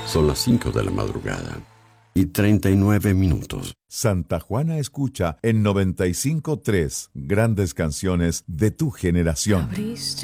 Son las 5 de la madrugada y 39 minutos. Santa Juana escucha en 95.3 grandes canciones de tu generación. Abriste